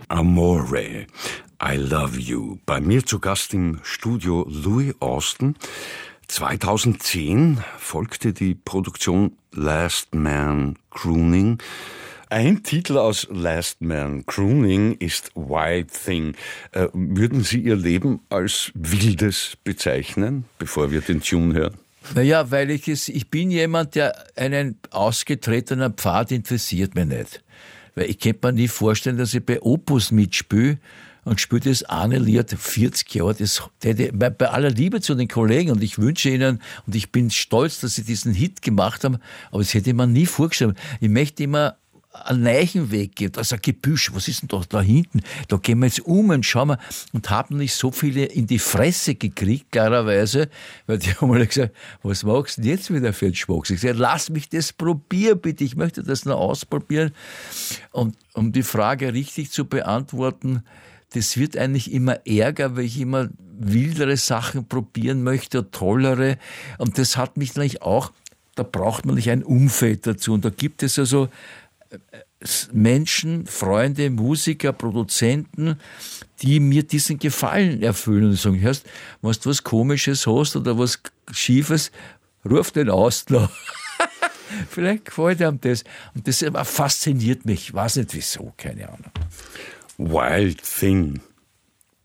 Amore, I Love You. Bei mir zu Gast im Studio Louis Austin. 2010 folgte die Produktion Last Man Crooning. Ein Titel aus Last Man Crooning ist Wild Thing. Würden Sie Ihr Leben als Wildes bezeichnen, bevor wir den Tune hören? Naja, weil ich bin jemand, der einen ausgetretenen Pfad interessiert mich nicht. Weil ich könnte mir nie vorstellen, dass ich bei Opus mitspiele und spiele das eine Lied 40 Jahre. Bei aller Liebe zu den Kollegen, und ich wünsche ihnen, und ich bin stolz, dass sie diesen Hit gemacht haben, aber das hätte ich mir nie vorgestellt. Ich möchte immer einen neuen Weg gehen. Da ist ein Gebüsch. Was ist denn da hinten? Da gehen wir jetzt und schauen wir. Und haben nicht so viele in die Fresse gekriegt, klarerweise, weil die haben alle gesagt, was machst du denn jetzt wieder für einen Schwachsinn? Ich sage, lass mich das probieren, bitte. Ich möchte das noch ausprobieren. Und um die Frage richtig zu beantworten, das wird eigentlich immer ärger, weil ich immer wildere Sachen probieren möchte, tollere. Und das hat mich natürlich auch, da braucht man nicht ein Umfeld dazu. Und da gibt es also Menschen, Freunde, Musiker, Produzenten, die mir diesen Gefallen erfüllen und sagen, hörst, wenn du was Komisches hast oder was Schiefes, ruf den Austler. Vielleicht gefällt ihm das. Und das fasziniert mich. Ich weiß nicht wieso, keine Ahnung. Wild Thing.